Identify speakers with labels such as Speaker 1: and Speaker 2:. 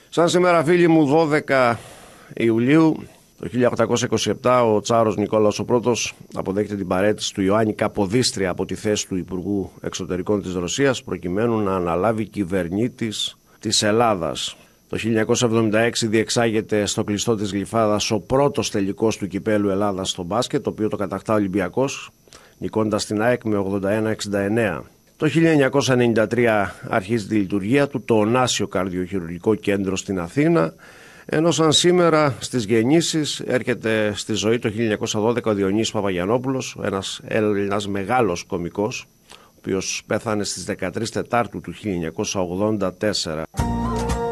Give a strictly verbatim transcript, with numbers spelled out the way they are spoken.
Speaker 1: Σαν σήμερα, φίλοι μου, δώδεκα Ιουλίου το χίλια οκτακόσια είκοσι επτά, ο Τσάρος Νικόλαος ο Πρώτος αποδέχεται την παραίτηση του Ιωάννη Καποδίστρια από τη θέση του Υπουργού Εξωτερικών της Ρωσίας, προκειμένου να αναλάβει κυβερνήτης της Ελλάδας. Το χίλια εννιακόσια εβδομήντα έξι διεξάγεται στο κλειστό της Γλυφάδας ο πρώτος τελικός του κυπέλου Ελλάδας στο μπάσκετ, το οποίο το κατακτά ο Ολυμπιακός, νικώντας την ΑΕΚ με ογδόντα ένα εξήντα εννέα. Το χίλια εννιακόσια ενενήντα τρία αρχίζει τη λειτουργία του το Ωνάσιο Καρδιοχειρουργικό Κέντρο στην Αθήνα, ενώ σαν σήμερα στις γεννήσεις έρχεται στη ζωή το χίλια εννιακόσια δώδεκα ο Διονύσης Παπαγιαννόπουλος, ένας Έλληνας μεγάλος κωμικός, ο οποίος πέθανε στις δεκατρείς Τετάρτου του χίλια εννιακόσια ογδόντα τέσσερα.